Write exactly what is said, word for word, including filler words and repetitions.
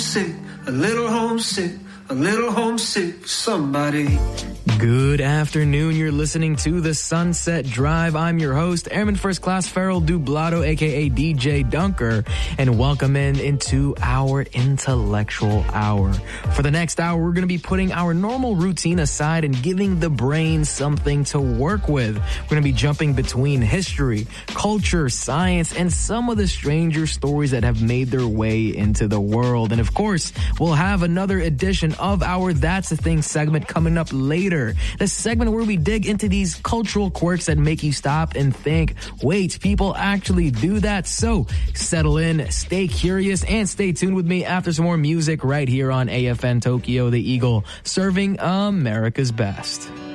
homesick, a little homesick, a little homesick for somebody. Good afternoon. You're listening to The Sunset Drive. I'm your host, Airman First Class Farrell Dublado, a k a. D J Dunker, and welcome in into our intellectual hour. For the next hour, we're going to be putting our normal routine aside and giving the brain something to work with. We're going to be jumping between history, culture, science, and some of the stranger stories that have made their way into the world. And of course, we'll have another edition of our That's the Thing segment coming up later. The segment where we dig into these cultural quirks that make you stop and think, wait, people actually do that? So settle in, stay curious, and stay tuned with me after some more music right here on A F N Tokyo, the Eagle, serving America's best.